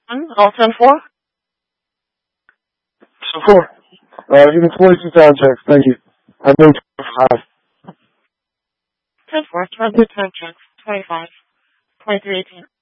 All 10-4? 10-4. Give me 22 time checks. Thank you. I know 25. 10-4. 22 time checks. 25. 23-18.